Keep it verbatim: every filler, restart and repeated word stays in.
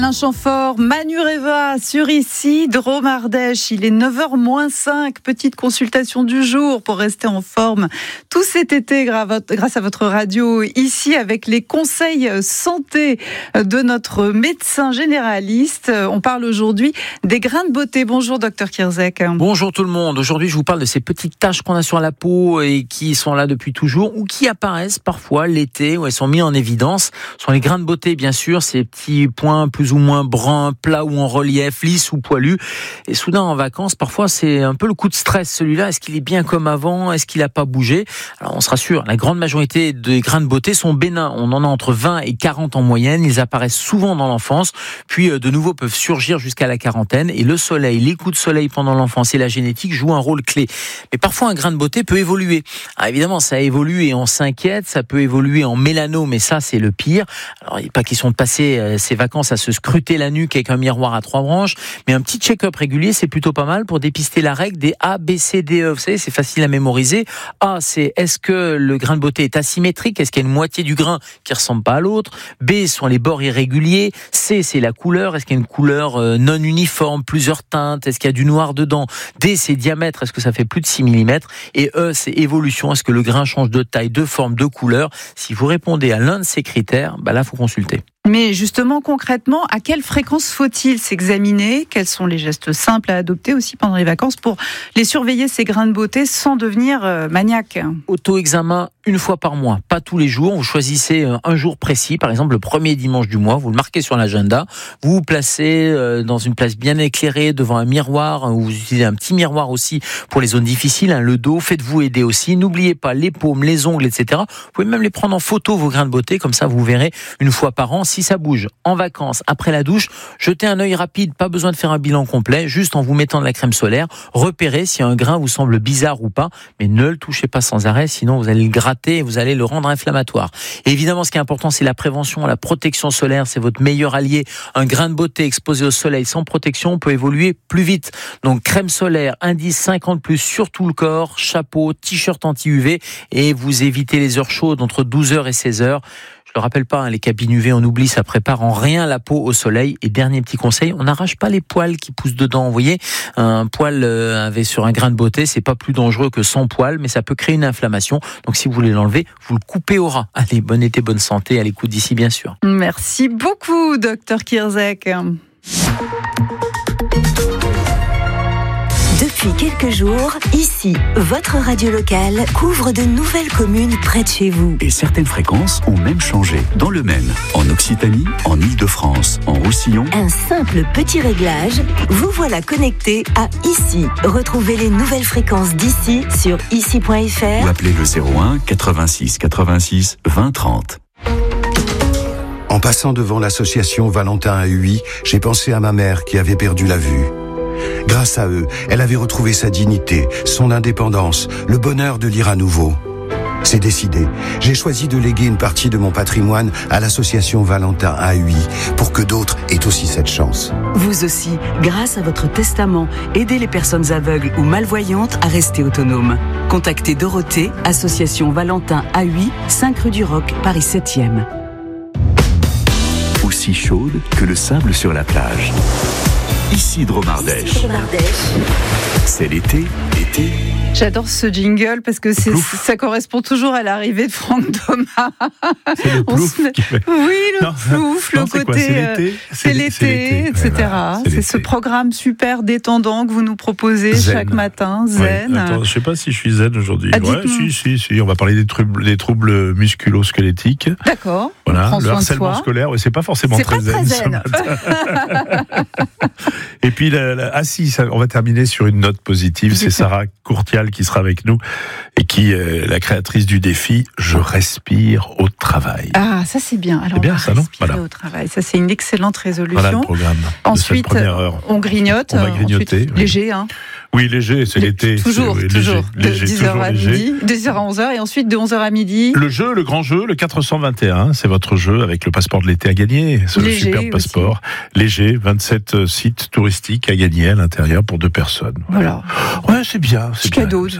Alain Chamfort, Manu Reva sur ici, Drôme Ardèche. Il est neuf heures moins cinq, petite consultation du jour pour rester en forme tout cet été grâce à votre radio ici avec les conseils santé de notre médecin généraliste. On parle aujourd'hui des grains de beauté. Bonjour docteur Kierzek. Bonjour tout le monde. Aujourd'hui je vous parle de ces petites taches qu'on a sur la peau et qui sont là depuis toujours ou qui apparaissent parfois l'été où elles sont mises en évidence. Ce sont les grains de beauté bien sûr, ces petits points plus ou moins bruns, plats ou en relief, lisses ou poilus. Et soudain en vacances, parfois c'est un peu le coup de stress celui-là. Est-ce qu'il est bien comme avant ? Est-ce qu'il n'a pas bougé ? Alors on se rassure, la grande majorité des grains de beauté sont bénins. On en a entre vingt et quarante en moyenne. Ils apparaissent souvent dans l'enfance, puis de nouveau peuvent surgir jusqu'à la quarantaine. Et le soleil, les coups de soleil pendant l'enfance et la génétique jouent un rôle clé. Mais parfois un grain de beauté peut évoluer. Alors évidemment ça évolue et on s'inquiète. Ça peut évoluer en mélanome, et ça c'est le pire. Alors il n'est pas question de passer ses vacances à se scruter la nuque avec un miroir à trois branches, mais un petit check-up régulier, c'est plutôt pas mal pour dépister la règle des A, B, C, D, E. Vous savez, c'est facile à mémoriser. A, c'est est-ce que le grain de beauté est asymétrique ? Est-ce qu'il y a une moitié du grain qui ressemble pas à l'autre ? B, sont les bords irréguliers. C, c'est la couleur. Est-ce qu'il y a une couleur non uniforme, plusieurs teintes ? Est-ce qu'il y a du noir dedans ? D, c'est diamètre. Est-ce que ça fait plus de six millimètres ? Et E, c'est évolution. Est-ce que le grain change de taille, de forme, de couleur ? Si vous répondez à l'un de ces critères, bah là, faut consulter. Mais justement, concrètement, à quelle fréquence faut-il s'examiner ? Quels sont les gestes simples à adopter aussi pendant les vacances pour les surveiller, ces grains de beauté, sans devenir euh, maniaque ? Auto-examen une fois par mois, pas tous les jours. Vous choisissez un jour précis, par exemple le premier dimanche du mois, vous le marquez sur l'agenda, vous vous placez dans une place bien éclairée devant un miroir, vous utilisez un petit miroir aussi pour les zones difficiles, hein, le dos, faites-vous aider aussi. N'oubliez pas les paumes, les ongles, et cetera. Vous pouvez même les prendre en photo, vos grains de beauté, comme ça vous verrez une fois par an. Si ça bouge, en vacances, après la douche, jetez un œil rapide, pas besoin de faire un bilan complet, juste en vous mettant de la crème solaire, repérez si un grain vous semble bizarre ou pas, mais ne le touchez pas sans arrêt, sinon vous allez le gratter et vous allez le rendre inflammatoire. Et évidemment, ce qui est important, c'est la prévention, la protection solaire, c'est votre meilleur allié. Un grain de beauté exposé au soleil sans protection peut évoluer plus vite. Donc crème solaire, indice cinquante plus sur tout le corps, chapeau, t-shirt anti-U V, et vous évitez les heures chaudes entre douze heures et seize heures. Je le rappelle pas, hein, les cabines U V, on oublie, ça prépare en rien la peau au soleil. Et dernier petit conseil, on n'arrache pas les poils qui poussent dedans. Vous voyez, un poil euh, avec sur un grain de beauté, c'est pas plus dangereux que sans poil, mais ça peut créer une inflammation. Donc si vous voulez l'enlever, vous le coupez au ras. Allez, bon été, bonne santé, à l'écoute d'ici bien sûr. Merci beaucoup, docteur Kierzek. Depuis quelques jours, ici, votre radio locale couvre de nouvelles communes près de chez vous. Et certaines fréquences ont même changé. Dans le Maine, en Occitanie, en Île-de-France, en Roussillon. Un simple petit réglage, vous voilà connecté à ici. Retrouvez les nouvelles fréquences d'ici sur ici point f r ou appelez le zéro un quatre-vingt-six quatre-vingt-six vingt trente. En passant devant l'association Valentin A U I, j'ai pensé à ma mère qui avait perdu la vue. Grâce à eux, elle avait retrouvé sa dignité, son indépendance, le bonheur de lire à nouveau. C'est décidé. J'ai choisi de léguer une partie de mon patrimoine à l'association Valentin A U I pour que d'autres aient aussi cette chance. Vous aussi, grâce à votre testament, aidez les personnes aveugles ou malvoyantes à rester autonomes. Contactez Dorothée, association Valentin A U I, cinq rue du Roc, Paris septième. Aussi chaude que le sable sur la plage. Ici Drôme Ardèche. C'est l'été, l'été. J'adore ce jingle parce que c'est, ça correspond toujours à l'arrivée de Franck Thomas. C'est le plouf met... qui fait... Oui, le non, plouf, non, le c'est côté... Quoi, c'est l'été, c'est, c'est l'été, c'est l'été et cetera. Voilà, c'est, c'est l'été. Ce programme super détendant que vous nous proposez zen. Chaque matin, zen. Oui, attends, je ne sais pas si je suis zen aujourd'hui. Ah, ouais, si, si, si. On va parler des troubles, des troubles musculo-squelettiques. D'accord. Voilà, le harcèlement scolaire. Ouais, c'est pas forcément c'est très pas zen. Très zen. Et puis, la, la, ah si, ça, on va terminer sur une note positive. C'est Sarah Courtial qui sera avec nous et qui est la créatrice du défi « Je respire au travail ». Ah, ça c'est bien. Alors, c'est bien on va ça, non ? respirer Voilà. au travail. Ça, c'est une excellente résolution. Voilà le programme. Ensuite, on grignote. On va grignoter. Ensuite, oui. Léger, hein. Oui, léger, c'est l'été. Toujours, c'est, oui, toujours. Léger, de dix heures à léger. midi, de dix heures à onze heures et ensuite de onze heures à midi. Le jeu, le grand jeu, le quatre cent vingt et un, c'est votre jeu avec le passeport de l'été à gagner. C'est le superbe passeport. Léger, vingt-sept sites touristiques à gagner à l'intérieur pour deux personnes. Voilà. Ouais, c'est bien. C'est cadeau. Ça,